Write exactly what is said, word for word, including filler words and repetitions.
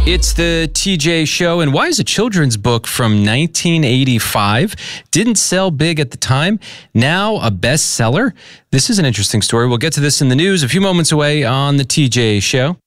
It's the T J Show, and why is a children's book from nineteen eighty-five didn't sell big at the time, now a bestseller? This is an interesting story. We'll get to this in the news a few moments away on the T J Show.